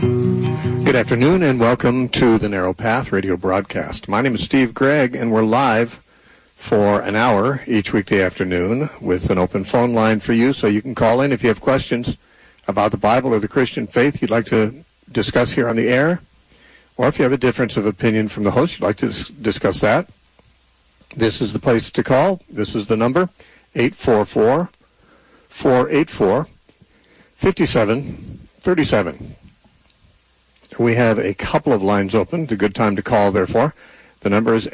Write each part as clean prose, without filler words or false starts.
Good afternoon and welcome to the Narrow Path radio broadcast. My name is Steve Gregg and we're live for an hour each weekday afternoon with an open phone line for you so you can call in if you have questions about the Bible or the Christian faith you'd like to discuss here on the air, or if you have a difference of opinion from the host you'd like to discuss that. This is the place to call. This is the number, 844-484-5737. We have a couple of lines open. It's a good time to call, therefore. The number is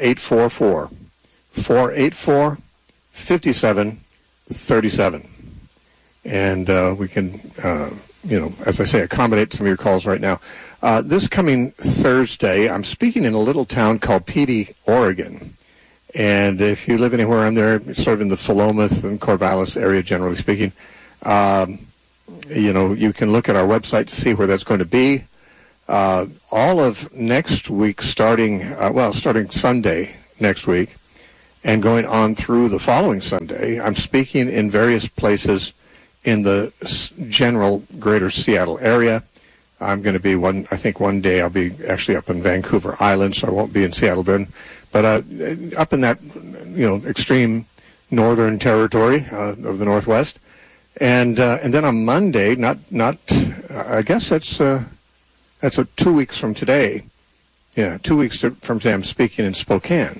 844-484-5737. And we can, as I say, accommodate some of your calls right now. This coming Thursday, I'm speaking in a little town called Petey, Oregon. And if you live anywhere around there, sort of in the Philomath and Corvallis area, generally speaking, you can look at our website to see where that's going to be. All of next week, starting Sunday next week, and going on through the following Sunday, I'm speaking in various places in the general greater Seattle area. I'm going to be one day I'll be actually up in Vancouver Island, so I won't be in Seattle then. But up in that, extreme northern territory of the Northwest. And then on Monday, I guess that's 2 weeks from today. Yeah, 2 weeks from today, I'm speaking in Spokane,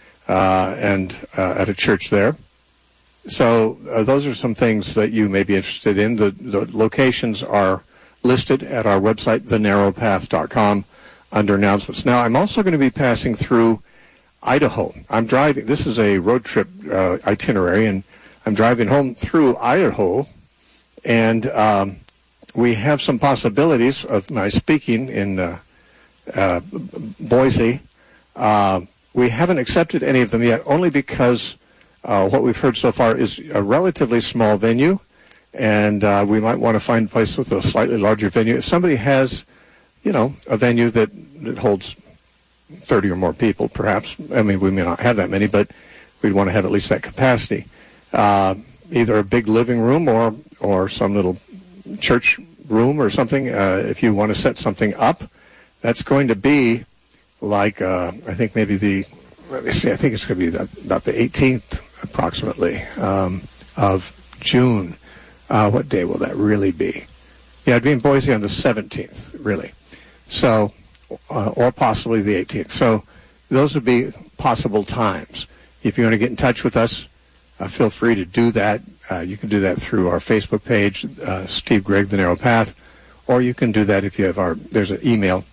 and at a church there. So those are some things that you may be interested in. The locations are listed at our website, thenarrowpath.com, under announcements. Now, I'm also going to be passing through Idaho. I'm driving. This is a road trip itinerary, and I'm driving home through Idaho, and we have some possibilities of my speaking in Boise. We haven't accepted any of them yet, only because what we've heard so far is a relatively small venue, and we might want to find a place with a slightly larger venue. If somebody has, a venue that holds 30 or more people, perhaps. I mean, we may not have that many, but we'd want to have at least that capacity. Either a big living room or some little church room or something. If you want to set something up, that's going to be like, I think maybe I think it's going to be about the 18th approximately of June. What day will that really be? Yeah, it'd be in Boise on the 17th, really. So, or possibly the 18th. So those would be possible times. If you want to get in touch with us, feel free to do that. You can do that through our Facebook page, Steve Gregg, The Narrow Path, or you can do that if you have there's an email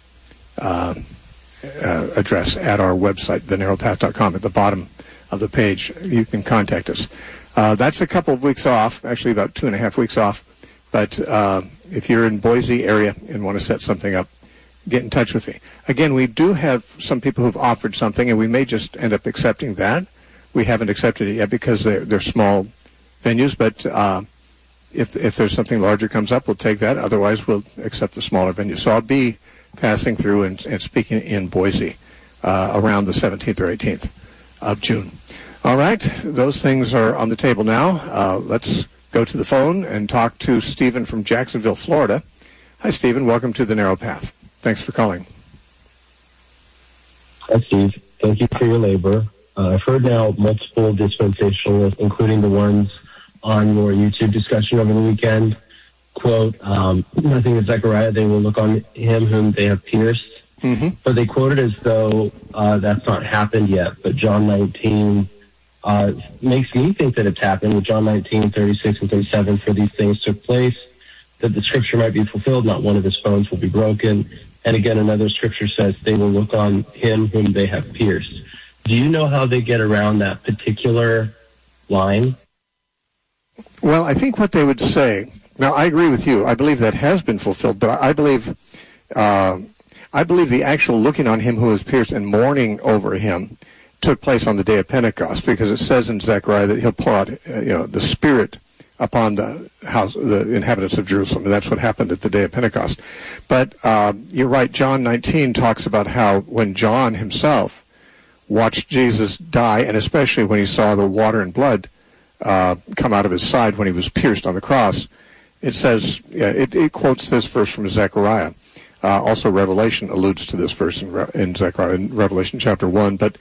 address at our website, thenarrowpath.com, at the bottom of the page. You can contact us. That's a couple of weeks off, actually about 2.5 weeks off. But if you're in Boise area and want to set something up, get in touch with me. Again, we do have some people who've offered something, and we may just end up accepting that. We haven't accepted it yet because they're small venues, but if there's something larger comes up, we'll take that. Otherwise, we'll accept the smaller venue. So I'll be passing through and speaking in Boise around the 17th or 18th of June. All right, those things are on the table now. Let's go to the phone and talk to Stephen from Jacksonville, Florida. Hi, Stephen. Welcome to The Narrow Path. Thanks for calling. Hi, Steve. Thank you for your labor. I've heard now multiple dispensationalists, including the ones on your YouTube discussion over the weekend, quote, I think it's Zechariah, they will look on him whom they have pierced. Mm-hmm. But they quoted as though that's not happened yet. But John 19 makes me think that it's happened with John 19, 36 and 37, for these things took place, that the scripture might be fulfilled, not one of his bones will be broken. And again, another scripture says they will look on him whom they have pierced. Do you know how they get around that particular line? Well, I think what they would say, now I agree with you, I believe that has been fulfilled, but I believe the actual looking on him who was pierced and mourning over him took place on the day of Pentecost, because it says in Zechariah that he'll pour out the Spirit upon the inhabitants of Jerusalem, and that's what happened at the day of Pentecost. But you're right, John 19 talks about how when John himself watched Jesus die, and especially when he saw the water and blood come out of his side when he was pierced on the cross, it says, it quotes this verse from Zechariah. Also, Revelation alludes to this verse in Zechariah, in Revelation chapter 1. But,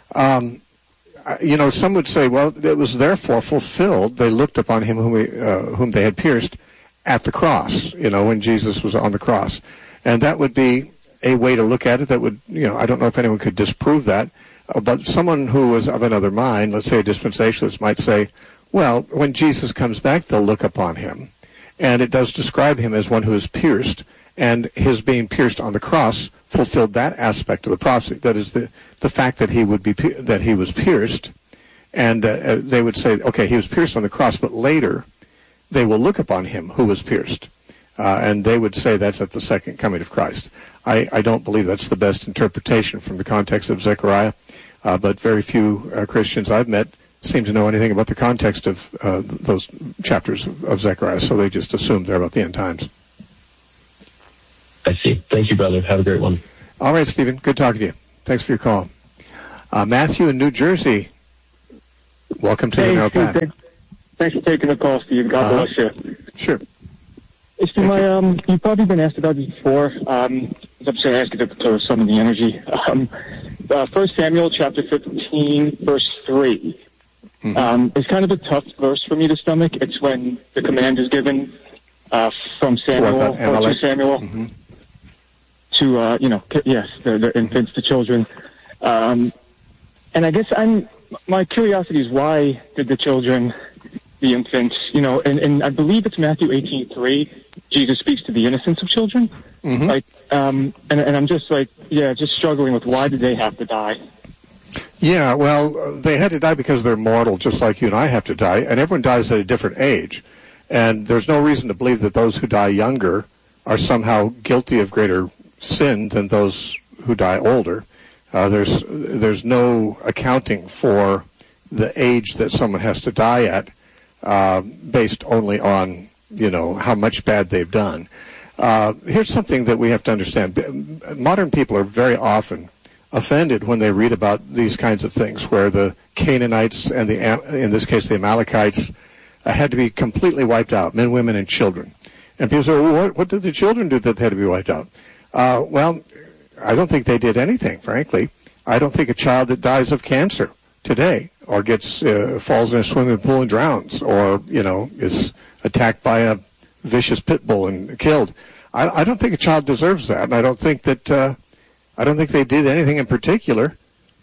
some would say, well, it was therefore fulfilled. They looked upon him whom they had pierced at the cross, when Jesus was on the cross. And that would be a way to look at it that would, I don't know if anyone could disprove that. But someone who was of another mind, let's say a dispensationalist, might say, well, when Jesus comes back, they'll look upon him. And it does describe him as one who is pierced, and his being pierced on the cross fulfilled that aspect of the prophecy. That is the fact that he was pierced, and they would say, okay, he was pierced on the cross, but later they will look upon him who was pierced. And they would say that's at the second coming of Christ. I don't believe that's the best interpretation from the context of Zechariah, but very few Christians I've met seem to know anything about the context of those chapters of Zechariah, so they just assume they're about the end times. I see. Thank you, brother. Have a great one. All right, Stephen. Good talking to you. Thanks for your call. Matthew in New Jersey, welcome to the Narrow Path. Thanks for taking the call, Steve. God bless you. Sure. Steve, you've probably been asked about this before. I'm just going to ask you to some of the energy. 1 Samuel chapter 15, verse 3. It's kind of a tough verse for me to stomach. It's when the command is given from Samuel, to Samuel, to, the infants, the children. And I guess my curiosity is, why did the children, the infants, and I believe it's Matthew 18:3, Jesus speaks to the innocence of children. And I'm just just struggling with, why did they have to die? Yeah, well, they had to die because they're mortal, just like you and I have to die, and everyone dies at a different age. And there's no reason to believe that those who die younger are somehow guilty of greater sin than those who die older. There's no accounting for the age that someone has to die at based only on, how much bad they've done. Here's something that we have to understand. Modern people are very often offended when they read about these kinds of things, where the Canaanites and in this case the Amalekites had to be completely wiped out, men, women, and children. And people say, well, what did the children do that they had to be wiped out? Well, I don't think they did anything, frankly. I don't think a child that dies of cancer today, or falls in a swimming pool and drowns, or is attacked by a vicious pit bull and killed, I don't think a child deserves that, and I don't think they did anything in particular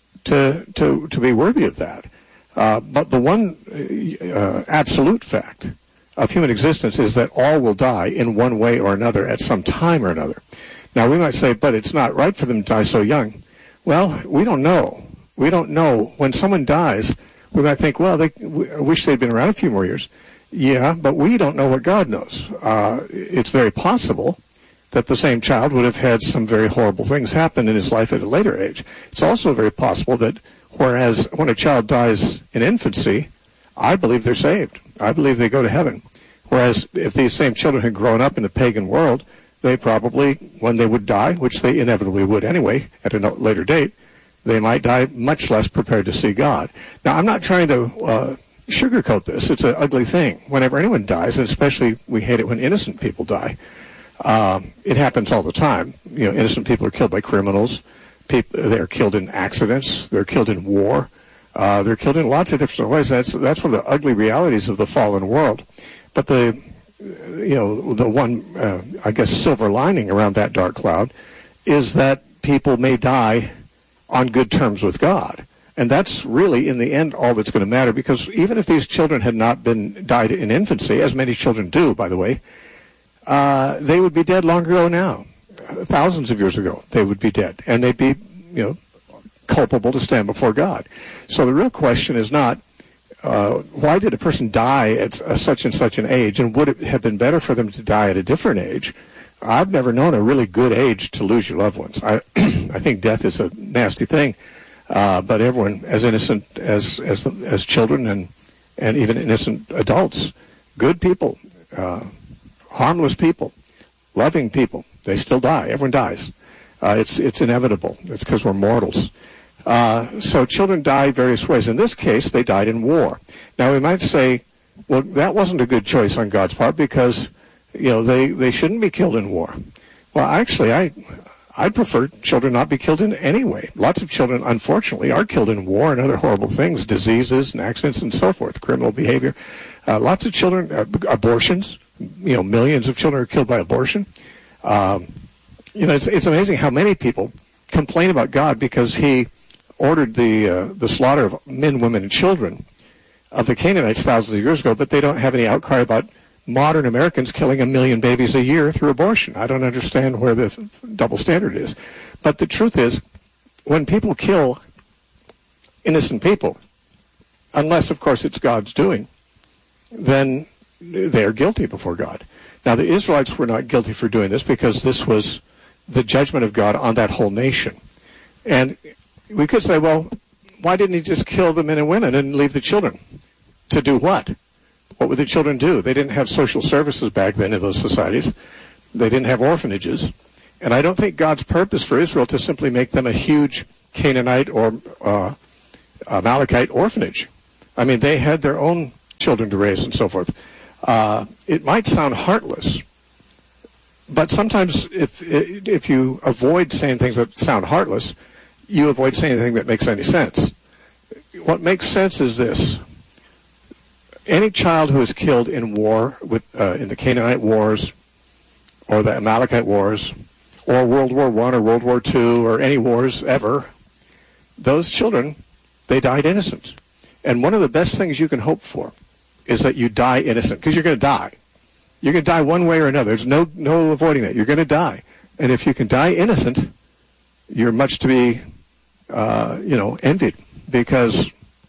to be worthy of that. But the one absolute fact of human existence is that all will die in one way or another at some time or another. Now, we might say, but it's not right for them to die so young. Well, we don't know. We don't know. When someone dies, we might think, well, I wish they'd been around a few more years. Yeah, but we don't know what God knows. It's very possible that the same child would have had some very horrible things happen in his life at a later age. It's also very possible that whereas when a child dies in infancy, I believe they're saved. I believe they go to heaven. Whereas if these same children had grown up in a pagan world, they probably, when they would die, which they inevitably would anyway at a later date, they might die much less prepared to see God. Now, I'm not trying to sugarcoat this. It's an ugly thing. Whenever anyone dies, and especially we hate it when innocent people die, it happens all the time. Innocent people are killed by criminals. They're killed in accidents. They're killed in war. They're killed in lots of different ways. That's one of the ugly realities of the fallen world. But the one, I guess, silver lining around that dark cloud is that people may die on good terms with God. And that's really, in the end, all that's going to matter, because even if these children had not died in infancy, as many children do, by the way, they would be dead long ago now. Thousands of years ago, they would be dead. And they'd be, culpable to stand before God. So the real question is not, why did a person die at such and such an age, and would it have been better for them to die at a different age? I've never known a really good age to lose your loved ones. I think death is a nasty thing, but everyone, as innocent as children and even innocent adults, good people, harmless people, loving people, they still die. Everyone dies. It's inevitable. It's because we're mortals. So children die various ways. In this case, they died in war. Now, we might say, well, that wasn't a good choice on God's part, because, they shouldn't be killed in war. Well, actually, I prefer children not be killed in any way. Lots of children, unfortunately, are killed in war and other horrible things, diseases and accidents and so forth, criminal behavior. Lots of children, abortions, millions of children are killed by abortion. It's amazing how many people complain about God because he ordered the slaughter of men, women, and children of the Canaanites thousands of years ago, but they don't have any outcry about modern Americans killing 1 million babies a year through abortion. I don't understand where the double standard is. But the truth is, when people kill innocent people, unless, of course, it's God's doing, then they are guilty before God. Now, the Israelites were not guilty for doing this because this was the judgment of God on that whole nation. And we could say, well, why didn't he just kill the men and women and leave the children? To do what? What would the children do? They didn't have social services back then in those societies. They didn't have orphanages. And I don't think God's purpose for Israel to simply make them a huge Canaanite or Amalekite orphanage. I mean, they had their own children to raise and so forth. It might sound heartless, but sometimes if you avoid saying things that sound heartless, you avoid saying anything that makes any sense. What makes sense is this. Any child who is killed in war, in the Canaanite Wars, or the Amalekite Wars, or World War I or World War II, or any wars ever, those children, they died innocent. And one of the best things you can hope for is that you die innocent, because you're going to die. You're going to die one way or another. There's no avoiding that. You're going to die. And if you can die innocent, you're much to be, envied, because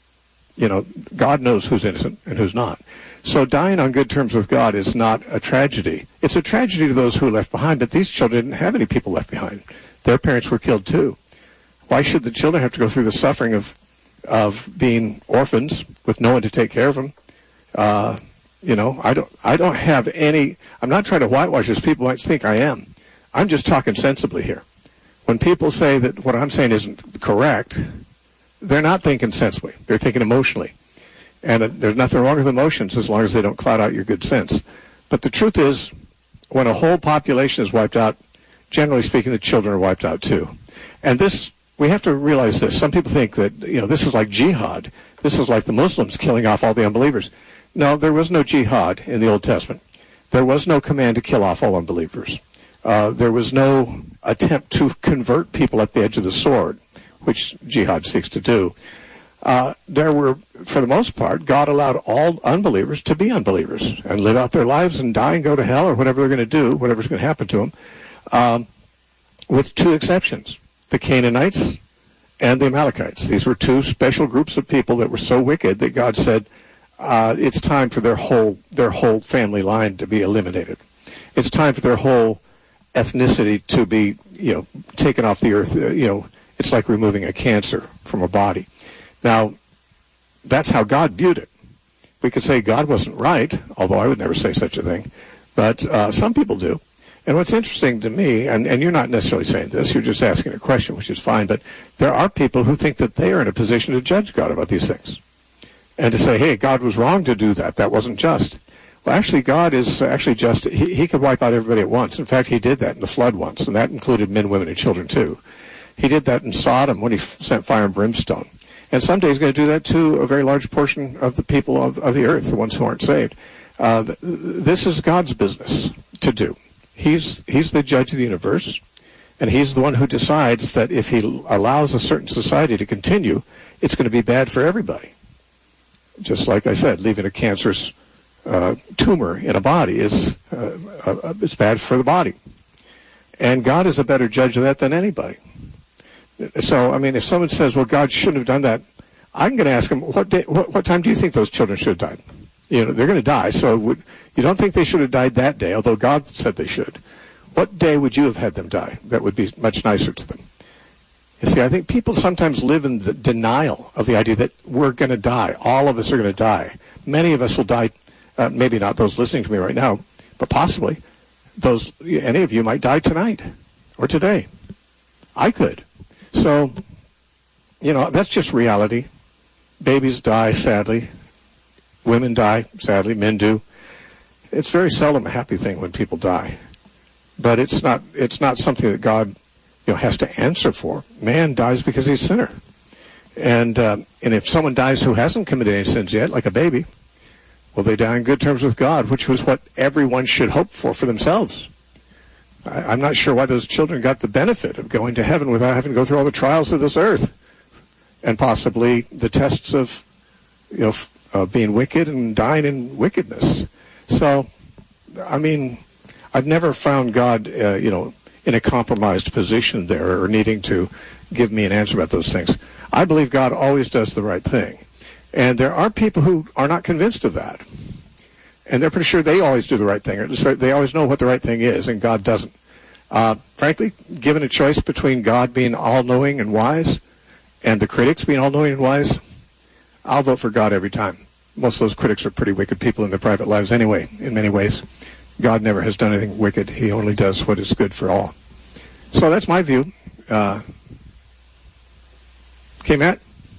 God knows who's innocent and who's not. So dying on good terms with God is not a tragedy. It's a tragedy to those who are left behind, but these children didn't have any people left behind. Their parents were killed too. Why should the children have to go through the suffering of being orphans with no one to take care of them? I don't have any, I'm not trying to whitewash this. People might think I am. I'm just talking sensibly here. When people say that what I'm saying isn't correct, they're not thinking sensibly. They're thinking emotionally. And there's nothing wrong with emotions as long as they don't cloud out your good sense. But the truth is, when a whole population is wiped out, generally speaking, the children are wiped out too. And this, we have to realize this. Some people think that, this is like jihad. This is like the Muslims killing off all the unbelievers. No, there was no jihad in the Old Testament. There was no command to kill off all unbelievers. There was no attempt to convert people at the edge of the sword, which jihad seeks to do. There were, for the most part, God allowed all unbelievers to be unbelievers and live out their lives and die and go to hell or whatever they're going to do, whatever's going to happen to them, with two exceptions, the Canaanites and the Amalekites. These were two special groups of people that were so wicked that God said, it's time for their whole family line to be eliminated. It's time for their whole ethnicity to be, taken off the earth. It's like removing a cancer from a body. Now, that's how God viewed it. We could say God wasn't right, although I would never say such a thing, but some people do. And what's interesting to me, and you're not necessarily saying this, you're just asking a question, which is fine, but there are people who think that they are in a position to judge God about these things. And to say, hey, God was wrong to do that. That wasn't just. Well, actually, God is actually just. He could wipe out everybody at once. In fact, he did that in the flood once, and that included men, women, and children, too. He did that in Sodom when he sent fire and brimstone. And someday he's going to do that to a very large portion of the people of the earth, the ones who aren't saved. This is God's business to do. He's the judge of the universe, and he's the one who decides that if he allows a certain society to continue, it's going to be bad for everybody. Just like I said, leaving a cancerous tumor in a body is it's bad for the body. And God is a better judge of that than anybody. So, I mean, if someone says, well, God shouldn't have done that, I'm going to ask them, what time do you think those children should have died? They're going to die, so you don't think they should have died that day, although God said they should. What day would you have had them die? That would be much nicer to them. You see, I think people sometimes live in the denial of the idea that we're going to die. All of us are going to die. Many of us will die, maybe not those listening to me right now, but possibly any of you might die tonight or today. I could. So, that's just reality. Babies die, sadly. Women die, sadly. Men do. It's very seldom a happy thing when people die. but it's not something that God has to answer for. Man dies because he's a sinner. And if someone dies who hasn't committed any sins yet, like a baby, well, they die in good terms with God, which was what everyone should hope for themselves. I'm not sure why those children got the benefit of going to heaven without having to go through all the trials of this earth and possibly the tests of being wicked and dying in wickedness. So, I mean, I've never found God, in a compromised position there or needing to give me an answer about those things. I believe God always does the right thing. And there are people who are not convinced of that. And they're pretty sure they always do the right thing, or they always know what the right thing is, and God doesn't. Frankly, given a choice between God being all-knowing and wise and the critics being all-knowing and wise, I'll vote for God every time. Most of those critics are pretty wicked people in their private lives anyway, in many ways. God never has done anything wicked. He only does what is good for all. So that's my view. Okay, Matt?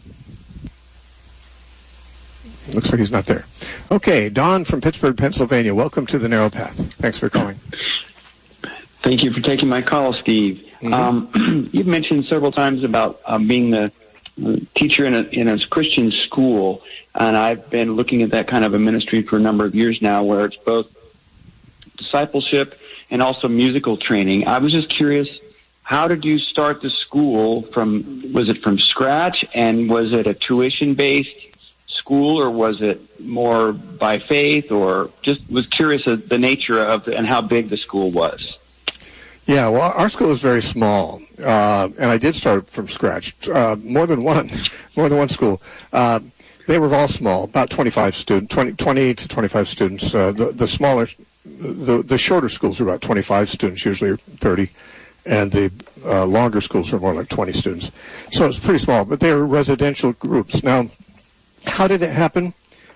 Looks like he's not there. Okay, Don from Pittsburgh, Pennsylvania. Welcome to the Narrow Path. Thanks for calling. Thank you for taking my call, Steve. Mm-hmm. You've mentioned several times about being the teacher in a Christian school, and I've been looking at that kind of a ministry for a number of years now, where it's both discipleship and also musical training. I was just curious, how did you start the school was it from scratch, and was it a tuition-based school, or was it more by faith, or just was curious of the nature of and how big the school was? Yeah, well, our school is very small, and I did start from scratch. More than one school. They were all small, about 25 students, 20 to 25 students. The smaller, the shorter schools are about 25 students, usually 30, and the longer schools are more like 20 students. So it's pretty small, but they were residential groups. Now, how did it happen?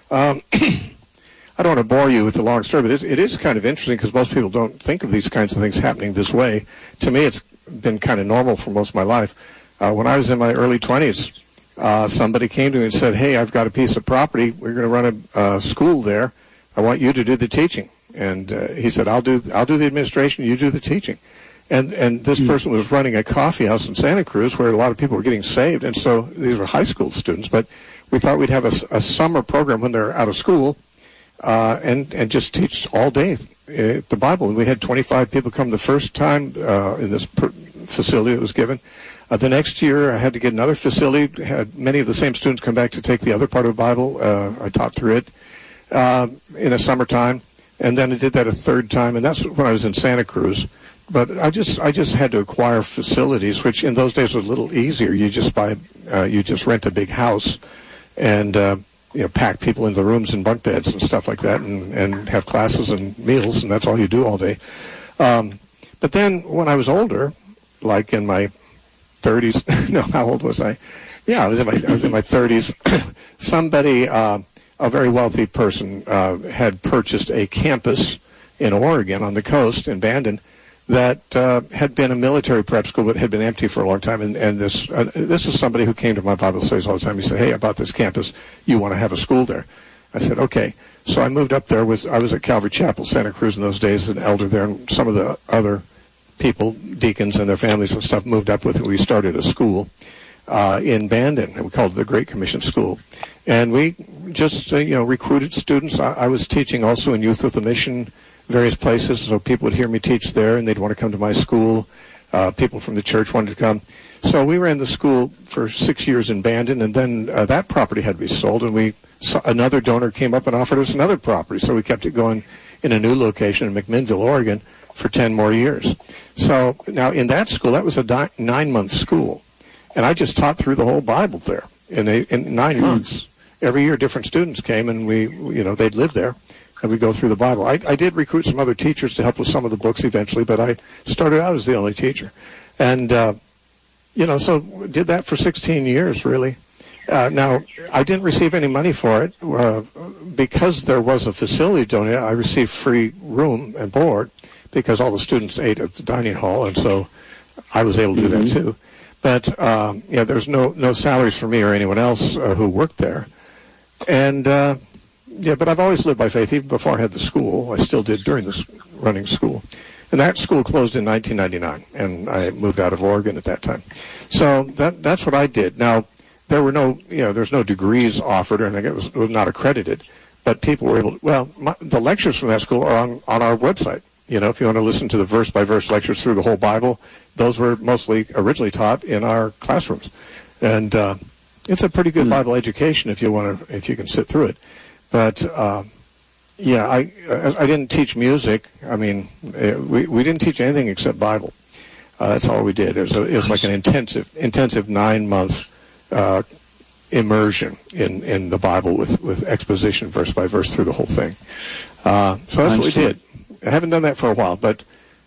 I don't want to bore you with the long story, but it is kind of interesting because most people don't think of these kinds of things happening this way. To me, it's been kind of normal for most of my life. When I was in my early 20s, somebody came to me and said, "Hey, I've got a piece of property. We're going to run a school there. I want you to do the teaching." And he said, "I'll do the administration. You do the teaching." And this person was running a coffee house in Santa Cruz where a lot of people were getting saved. And so these were high school students, but we thought we'd have a summer program when they're out of school. And just teach all day the Bible. And we had 25 people come the first time in this facility that was given. The next year, I had to get another facility. Had many of the same students come back to take the other part of the Bible. I taught through it in a summertime, and then I did that a third time, and that's when I was in Santa Cruz. But I just had to acquire facilities, which in those days was a little easier. You just rent a big house, and pack people into the rooms and bunk beds and stuff like that, and have classes and meals, and that's all you do all day. But then when I was older, like in my 30s, no, how old was I? Yeah, I was in my 30s. Somebody, a very wealthy person, had purchased a campus in Oregon on the coast in Bandon that had been a military prep school but had been empty for a long time. And this is somebody who came to my Bible studies all the time. He said, "Hey, I bought this campus. You want to have a school there?" I said, "Okay." So I moved up there. I was at Calvary Chapel, Santa Cruz in those days, an elder there, and some of the other people, deacons and their families and stuff, moved up with it. We started a school in Bandon, and we called it the Great Commission School. And we just recruited students. I was teaching also in Youth with a Mission, various places, so people would hear me teach there, and they'd want to come to my school. People from the church wanted to come. So we ran the school for 6 years in Bandon, and then that property had to be sold, and another donor came up and offered us another property. So we kept it going in a new location in McMinnville, Oregon, for 10 more years. So now in that school, that was a 9-month school, and I just taught through the whole Bible there in 9 months. Every year, different students came, and they'd live there. And we go through the Bible. I did recruit some other teachers to help with some of the books eventually, but I started out as the only teacher. And, so did that for 16 years, really. Now, I didn't receive any money for it. Because there was a facility donated, I received free room and board because all the students ate at the dining hall, and so I was able to do that too. But, there's no salaries for me or anyone else who worked there. And, but I've always lived by faith. Even before I had the school, I still did during running school. And that school closed in 1999, and I moved out of Oregon at that time. So that's what I did. Now, there were there's no degrees offered, or anything. It was not accredited, but people were able to, the lectures from that school are on our website. If you want to listen to the verse-by-verse lectures through the whole Bible, those were mostly originally taught in our classrooms. And it's a pretty good Bible education if you can sit through it. But I didn't teach music. I mean, we didn't teach anything except Bible. That's all we did. It was like an intensive 9-month immersion in the Bible with exposition verse by verse through the whole thing. So that's what we did. I haven't done that for a while, but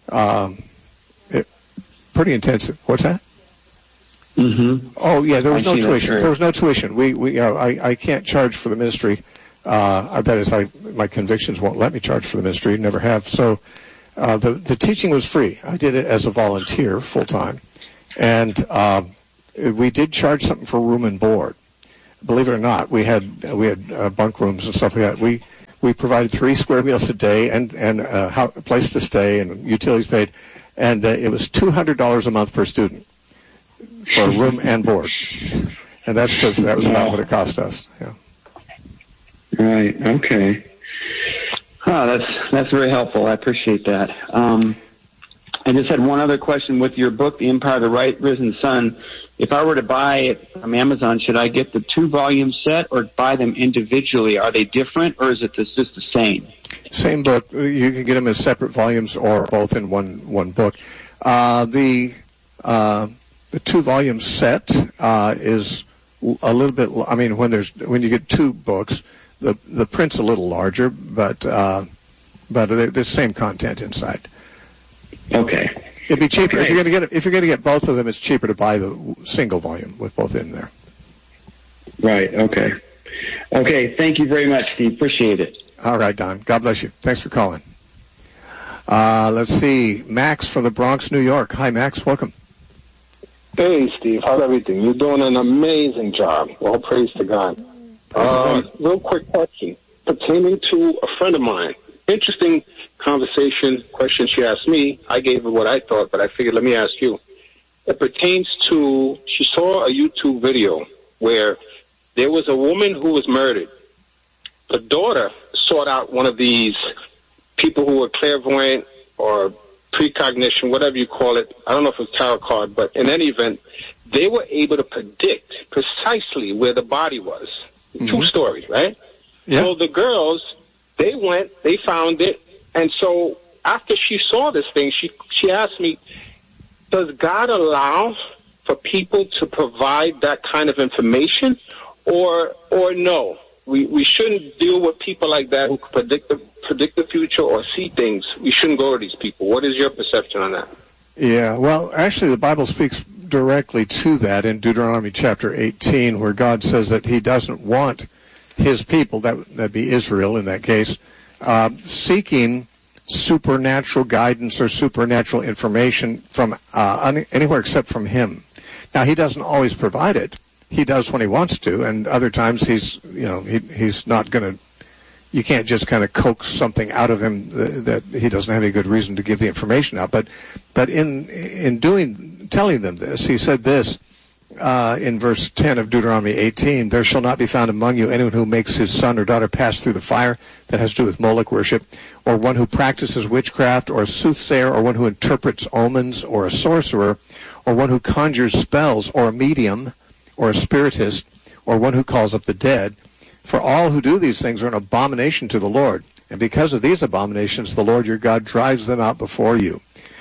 pretty intensive. What's that? Mm-hmm. Oh yeah, there was no tuition. There was no tuition. I can't charge for the ministry. That is, my convictions won't let me charge for the ministry. Never have. So the teaching was free. I did it as a volunteer, full time, and we did charge something for room and board. Believe it or not, we had bunk rooms and stuff like that. We provided 3 square meals a day and a place to stay and utilities paid, and it was $200 a month per student for room and board, and that's because that was about what it cost us. Yeah. Right. Okay. That's very helpful. I appreciate that. I just had one other question with your book, The Empire of the Risen Sun. If I were to buy it from Amazon, should I get the 2-volume set or buy them individually? Are they different, or is it just the same? Same book. You can get them as separate volumes or both in one book. The 2-volume set is a little bit. I mean, when you get 2 books, the print's a little larger, but there's the same content inside. Okay. It'd be cheaper if you're going to get both of them. It's cheaper to buy the single volume with both in there. Right. Okay. Okay. Thank you very much, Steve. Appreciate it. All right, Don. God bless you. Thanks for calling. Let's see. Max from the Bronx, New York. Hi, Max. Welcome. Hey, Steve. How's everything? You're doing an amazing job. All praise to God. Real quick question pertaining to a friend of mine. Interesting question she asked me. I gave her what I thought, but I figured, let me ask you. It pertains to, she saw a YouTube video where there was a woman who was murdered. The daughter sought out one of these people who were clairvoyant or precognition, whatever you call it. I don't know if it's tarot card, but in any event, they were able to predict precisely where the body was. Mm-hmm. True story, right? Yeah. So the girls, they went, they found it, and so after she saw this thing, she asked me, does God allow for people to provide that kind of information, or no? We shouldn't deal with people like that who could predict the future or see things. We shouldn't go to these people. What is your perception on that? Yeah, well, actually, the Bible speaks directly to that in Deuteronomy chapter 18, where God says that he doesn't want his people, that'd be Israel in that case, seeking supernatural guidance or supernatural information from anywhere except from him. Now, he doesn't always provide it. He does when he wants to, and other times he's not going to. You can't just kind of coax something out of him that he doesn't have any good reason to give the information out. But in telling them this, he said this in verse 10 of Deuteronomy 18: "There shall not be found among you anyone who makes his son or daughter pass through the fire," that has to do with Moloch worship, "or one who practices witchcraft, or a soothsayer, or one who interprets omens, or a sorcerer, or one who conjures spells, or a medium, or a spiritist, or one who calls up the dead. For all who do these things are an abomination to the Lord. And because of these abominations, the Lord your God drives them out before you."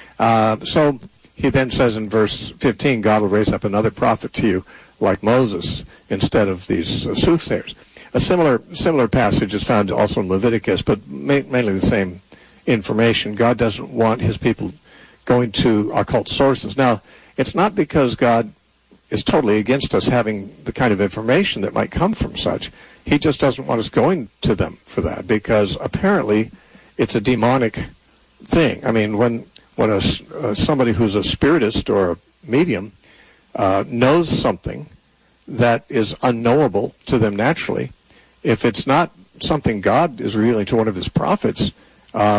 So he then says in verse 15, God will raise up another prophet to you like Moses instead of these soothsayers. A similar passage is found also in Leviticus, but mainly the same information. God doesn't want his people going to occult sources. Now, it's not because God is totally against us having the kind of information that might come from such. He just doesn't want us going to them for that, because apparently it's a demonic thing. I mean, when somebody who's a spiritist or a medium knows something that is unknowable to them naturally, if it's not something God is revealing to one of his prophets,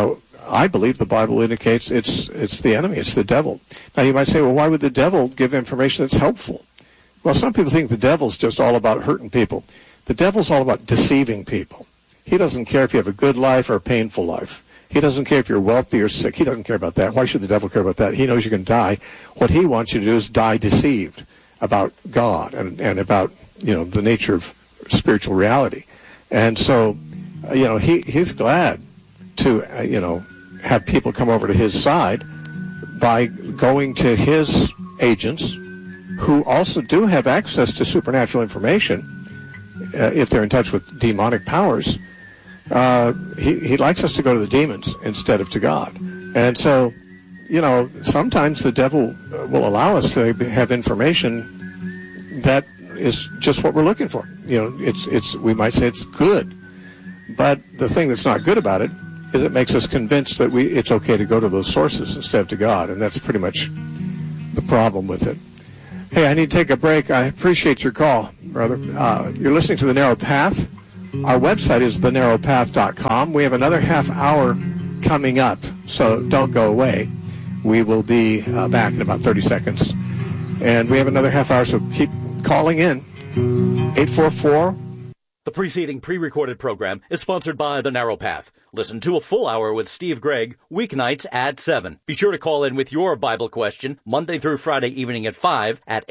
I believe the Bible indicates it's the enemy, it's the devil. Now you might say, well, why would the devil give information that's helpful? Well, some people think the devil's just all about hurting people. The devil's all about deceiving people. He doesn't care if you have a good life or a painful life. He doesn't care if you're wealthy or sick. He doesn't care about that. Why should the devil care about that? He knows you're going to die. What he wants you to do is die deceived about God and about, the nature of spiritual reality. And so, he's glad to, have people come over to his side by going to his agents who also do have access to supernatural information if they're in touch with demonic powers. He likes us to go to the demons instead of to God. And so, sometimes the devil will allow us to have information that is just what we're looking for. We might say it's good, but the thing that's not good about it is it makes us convinced that it's okay to go to those sources instead of to God, and that's pretty much the problem with it. Hey, I need to take a break. I appreciate your call, brother. You're listening to The Narrow Path. Our website is thenarrowpath.com. We have another half hour coming up, so don't go away. We will be back in about 30 seconds. And we have another half hour, so keep calling in. 844. The preceding pre-recorded program is sponsored by The Narrow Path. Listen to a full hour with Steve Gregg, weeknights at 7. Be sure to call in with your Bible question Monday through Friday evening at 5 at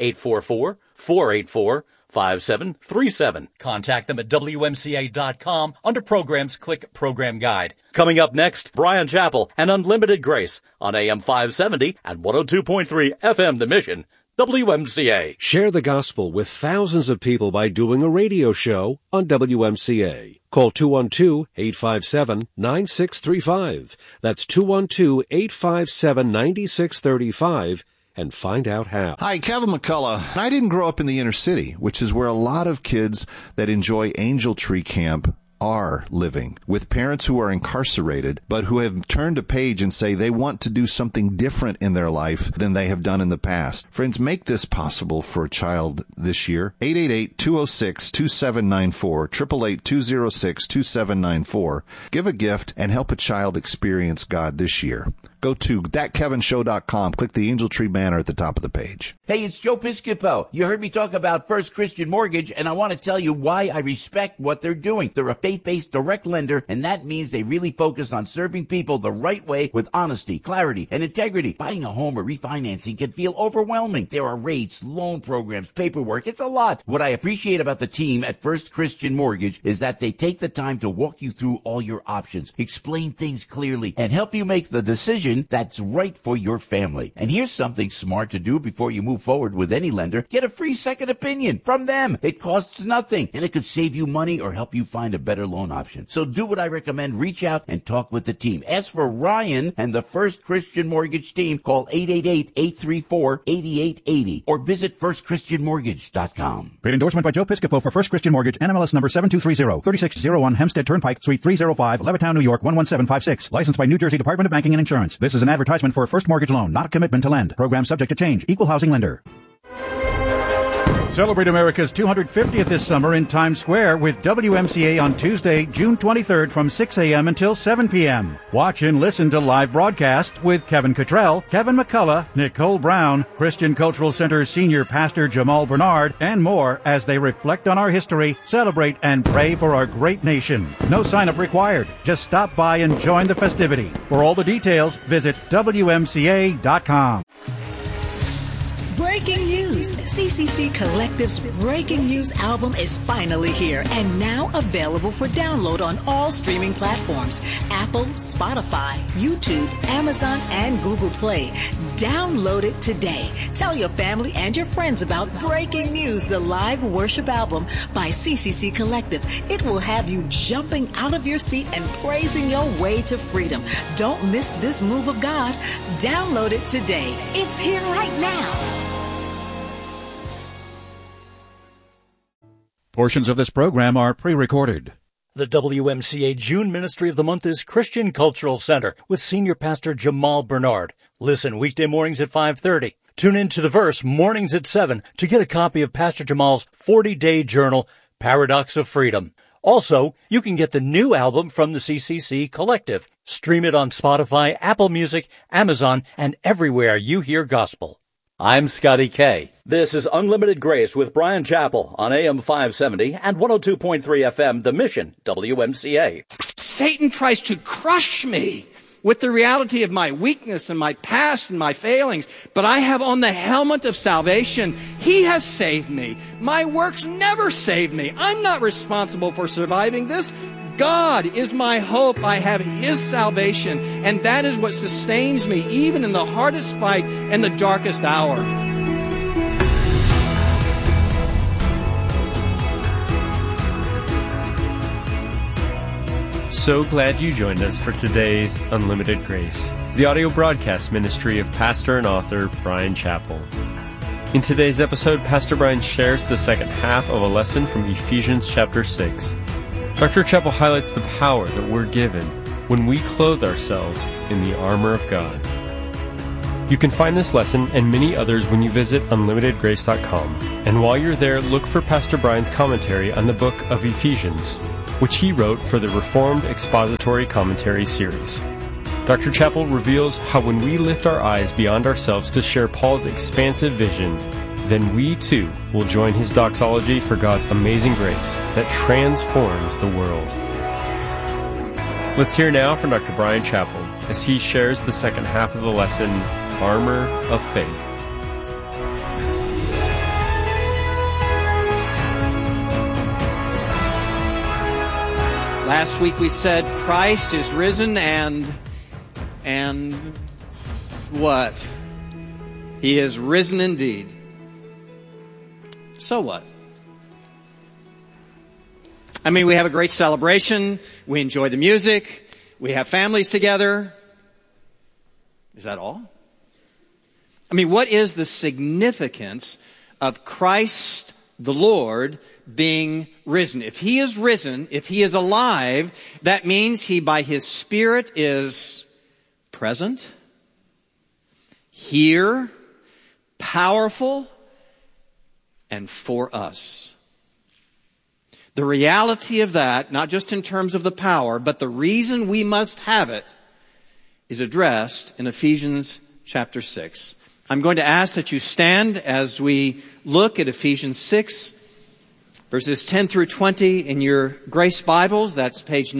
844-484-5737. Contact them at WMCA.com. Under Programs, click Program Guide. Coming up next, Brian Chappell and Unlimited Grace on AM 570 and 102.3 FM The Mission. WMCA. Share the gospel with thousands of people by doing a radio show on WMCA. Call 212-857-9635. That's 212-857-9635 and find out how. Hi, Kevin McCullough. I didn't grow up in the inner city, which is where a lot of kids that enjoy Angel Tree Camp are living, with parents who are incarcerated, but who have turned a page and say they want to do something different in their life than they have done in the past. Friends, make this possible for a child this year. 888-206-2794, 888-206-2794. Give a gift and help a child experience God this year. Go to thatkevinshow.com. Click the Angel Tree banner at the top of the page. Hey, it's Joe Piscopo. You heard me talk about First Christian Mortgage, and I want to tell you why I respect what they're doing. They're a faith-based direct lender, and that means they really focus on serving people the right way with honesty, clarity, and integrity. Buying a home or refinancing can feel overwhelming. There are rates, loan programs, paperwork. It's a lot. What I appreciate about the team at First Christian Mortgage is that they take the time to walk you through all your options, explain things clearly, and help you make the decision that's right for your family. And here's something smart to do before you move forward with any lender. Get a free second opinion from them. It costs nothing, and it could save you money or help you find a better loan option. So do what I recommend. Reach out and talk with the team. Ask for Ryan and the First Christian Mortgage team. Call 888-834-8880 or visit firstchristianmortgage.com. Paid endorsement by Joe Piscopo for First Christian Mortgage, NMLS number 7230, 3601 Hempstead Turnpike, Suite 305, Levittown, New York, 11756. Licensed by New Jersey Department of Banking and Insurance. This is an advertisement for a first mortgage loan, not a commitment to lend. Program subject to change. Equal housing lender. Celebrate America's 250th this summer in Times Square with WMCA on Tuesday, June 23rd from 6 a.m. until 7 p.m. Watch and listen to live broadcasts with Kevin Cottrell, Kevin McCullough, Nicole Brown, Christian Cultural Center Senior Pastor Jamal Bernard, and more as they reflect on our history, celebrate, and pray for our great nation. No sign-up required. Just stop by and join the festivity. For all the details, visit WMCA.com. Breaking news. CCC Collective's Breaking News album is finally here and now available for download on all streaming platforms: Apple, Spotify, YouTube, Amazon, and Google Play. Download it today. Tell your family and your friends about Breaking News, the live worship album by CCC Collective. It will have you jumping out of your seat and praising your way to freedom. Don't miss this move of God. Download it today. It's here right now. Portions of this program are pre-recorded. The WMCA June Ministry of the Month is Christian Cultural Center with Senior Pastor Jamal Bernard. Listen weekday mornings at 5:30. Tune in to The Verse mornings at 7 to get a copy of Pastor Jamal's 40-day journal, Paradox of Freedom. Also, you can get the new album from the CCC Collective. Stream it on Spotify, Apple Music, Amazon, and everywhere you hear gospel. I'm Scotty K. This is Unlimited Grace with Brian Chappell on AM 570 and 102.3 FM, The Mission, WMCA. Satan tries to crush me with the reality of my weakness and my past and my failings, but I have on the helmet of salvation. He has saved me. My works never saved me. I'm not responsible for surviving this. God is my hope. I have His salvation, and that is what sustains me even in the hardest fight and the darkest hour. So glad you joined us for today's Unlimited Grace, the audio broadcast ministry of pastor and author Brian Chappell. In today's episode, Pastor Brian shares the second half of a lesson from Ephesians chapter 6. Dr. Chappell highlights the power that we're given when we clothe ourselves in the armor of God. You can find this lesson and many others when you visit unlimitedgrace.com. And while you're there, look for Pastor Brian's commentary on the book of Ephesians, which he wrote for the Reformed Expository Commentary series. Dr. Chappell reveals how when we lift our eyes beyond ourselves to share Paul's expansive vision, then we too will join his doxology for God's amazing grace that transforms the world. Let's hear now from Dr. Brian Chappell as he shares the second half of the lesson, Armor of Faith. Last week we said Christ is risen and what? He is risen indeed. So what? I mean, we have a great celebration. We enjoy the music. We have families together. Is that all? I mean, what is the significance of Christ the Lord being risen? If He is risen, if He is alive, that means He by His Spirit is present, here, powerful, and for us. The reality of that, not just in terms of the power, but the reason we must have it, is addressed in Ephesians chapter 6. I'm going to ask that you stand as we look at Ephesians 6, verses 10 through 20 in your Grace Bibles. That's page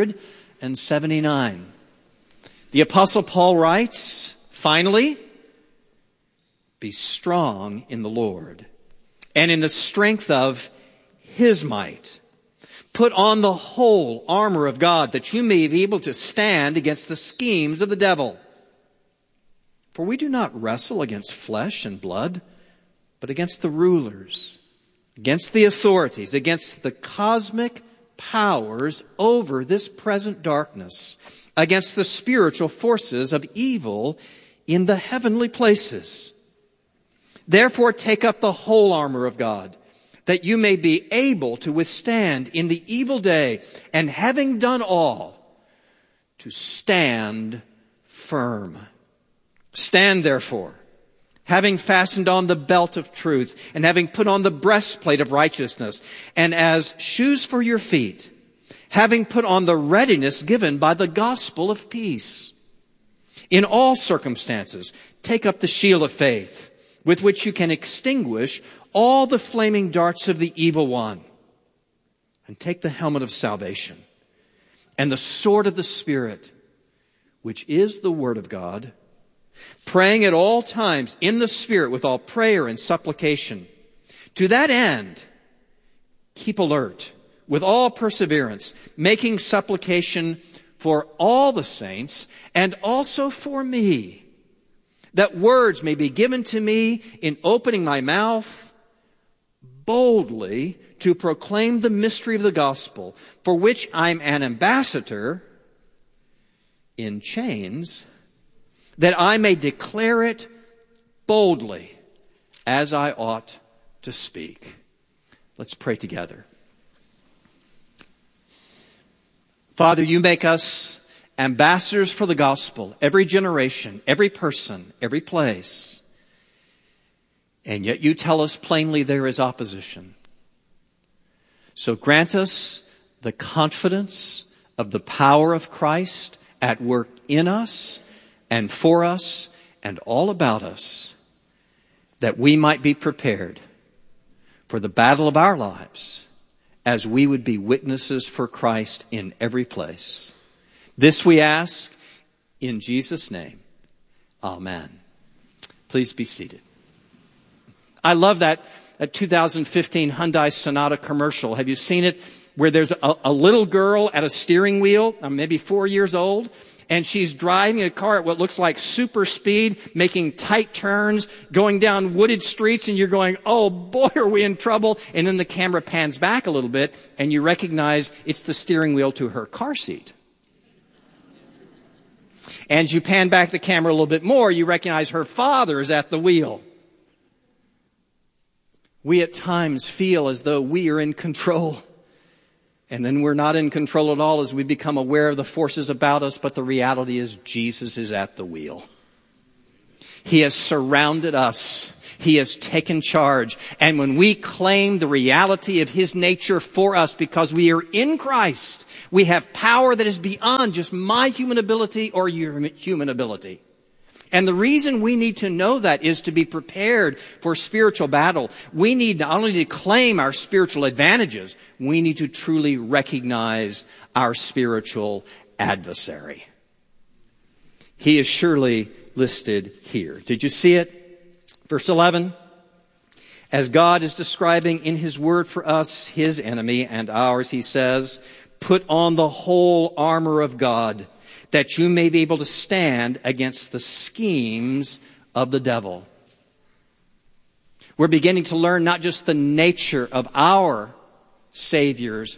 979. The Apostle Paul writes, "Finally, be strong in the Lord and in the strength of His might. Put on the whole armor of God, that you may be able to stand against the schemes of the devil. For we do not wrestle against flesh and blood, but against the rulers, against the authorities, against the cosmic powers over this present darkness, against the spiritual forces of evil in the heavenly places. Therefore take up the whole armor of God, that you may be able to withstand in the evil day, and having done all, to stand firm. Stand therefore, having fastened on the belt of truth, and having put on the breastplate of righteousness, and as shoes for your feet, having put on the readiness given by the gospel of peace. In all circumstances, take up the shield of faith, with which you can extinguish all the flaming darts of the evil one. And take the helmet of salvation and the sword of the Spirit, which is the Word of God, praying at all times in the Spirit with all prayer and supplication. To that end, keep alert with all perseverance, making supplication for all the saints and also for me, that words may be given to me in opening my mouth boldly to proclaim the mystery of the gospel, for which I'm an ambassador in chains, that I may declare it boldly as I ought to speak. Let's pray together. Father, you make us ambassadors for the gospel, every generation, every person, every place. And yet you tell us plainly there is opposition. So grant us the confidence of the power of Christ at work in us and for us and all about us, that we might be prepared for the battle of our lives as we would be witnesses for Christ in every place. This we ask in Jesus' name. Amen. Please be seated. I love that 2015 Hyundai Sonata commercial. Have you seen it? Where there's a little girl at a steering wheel, maybe 4 years old, and she's driving a car at what looks like super speed, making tight turns, going down wooded streets, and you're going, oh boy, are we in trouble. And then the camera pans back a little bit, and you recognize it's the steering wheel to her car seat. And as you pan back the camera a little bit more, you recognize her father is at the wheel. We at times feel as though we are in control. And then we're not in control at all as we become aware of the forces about us, but the reality is Jesus is at the wheel. He has surrounded us. He has taken charge. And when we claim the reality of His nature for us because we are in Christ, we have power that is beyond just my human ability or your human ability. And the reason we need to know that is to be prepared for spiritual battle. We need not only to claim our spiritual advantages, we need to truly recognize our spiritual adversary. He is surely listed here. Did you see it? Verse 11. As God is describing in His word for us, His enemy and ours, He says, put on the whole armor of God, that you may be able to stand against the schemes of the devil. We're beginning to learn not just the nature of our Savior's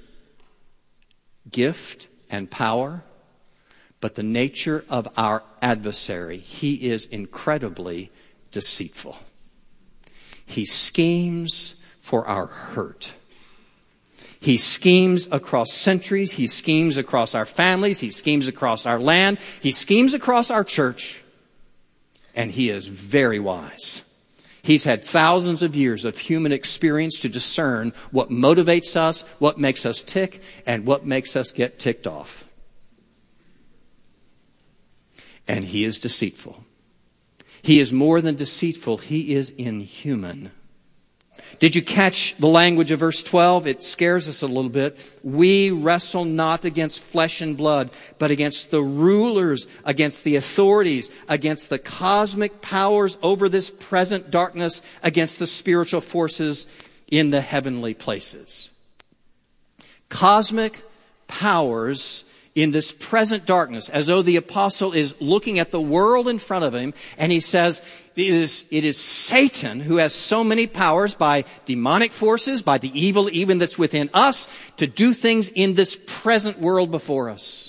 gift and power, but the nature of our adversary. He is incredibly deceitful. He schemes for our hurt. He schemes across centuries. He schemes across our families. He schemes across our land. He schemes across our church. And he is very wise. He's had thousands of years of human experience to discern what motivates us, what makes us tick, and what makes us get ticked off. And he is deceitful. He is more than deceitful. He is inhuman. Did you catch the language of verse 12? It scares us a little bit. We wrestle not against flesh and blood, but against the rulers, against the authorities, against the cosmic powers over this present darkness, against the spiritual forces in the heavenly places. Cosmic powers in this present darkness, as though the apostle is looking at the world in front of him, and he says, it is Satan who has so many powers by demonic forces, by the evil even that's within us, to do things in this present world before us.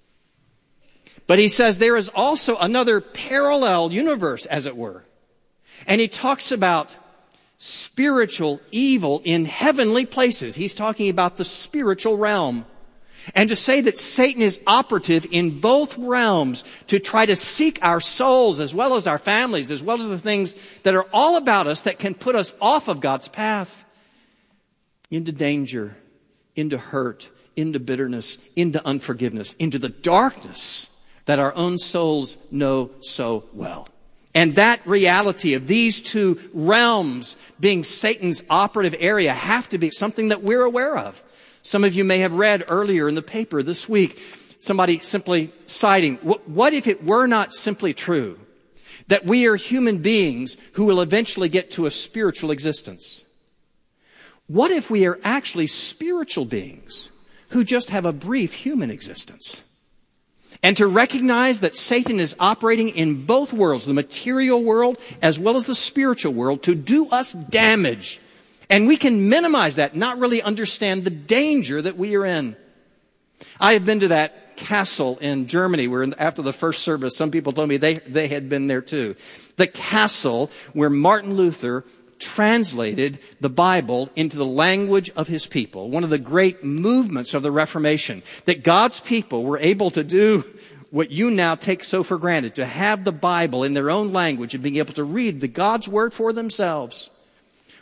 But he says there is also another parallel universe, as it were. And he talks about spiritual evil in heavenly places. He's talking about the spiritual realm. And to say that Satan is operative in both realms to try to seek our souls as well as our families, as well as the things that are all about us that can put us off of God's path, into danger, into hurt, into bitterness, into unforgiveness, into the darkness that our own souls know so well. And that reality of these two realms being Satan's operative area have to be something that we're aware of. Some of you may have read earlier in the paper this week, somebody simply citing, what if it were not simply true that we are human beings who will eventually get to a spiritual existence? What if we are actually spiritual beings who just have a brief human existence? And to recognize that Satan is operating in both worlds, the material world as well as the spiritual world, to do us damage. And we can minimize that, not really understand the danger that we are in. I have been to that castle in Germany where after the first service, some people told me they had been there too. The castle where Martin Luther translated the Bible into the language of his people. One of the great movements of the Reformation, that God's people were able to do what you now take so for granted, to have the Bible in their own language and being able to read the God's Word for themselves.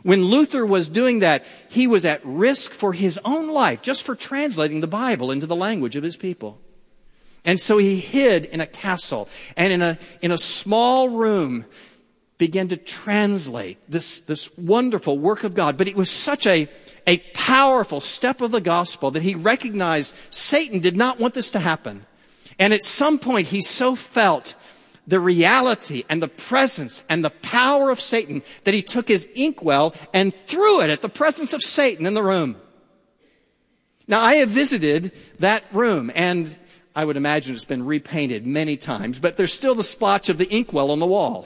When Luther was doing that, he was at risk for his own life, just for translating the Bible into the language of his people. And so he hid in a castle and in a small room began to translate this wonderful work of God. But it was such a powerful step of the gospel that he recognized Satan did not want this to happen. And at some point he so felt the reality and the presence and the power of Satan that he took his inkwell and threw it at the presence of Satan in the room. Now, I have visited that room, and I would imagine it's been repainted many times, but there's still the splotch of the inkwell on the wall.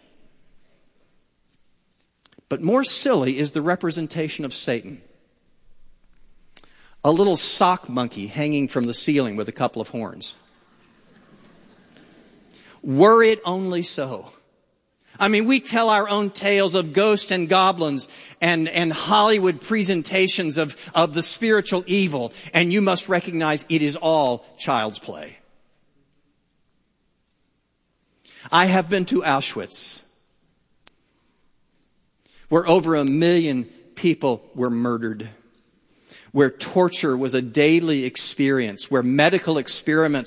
But more silly is the representation of Satan. A little sock monkey hanging from the ceiling with a couple of horns. Were it only so. I mean, we tell our own tales of ghosts and goblins and Hollywood presentations of the spiritual evil, and you must recognize it is all child's play. I have been to Auschwitz, where over 1 million people were murdered, where torture was a daily experience, where medical experiments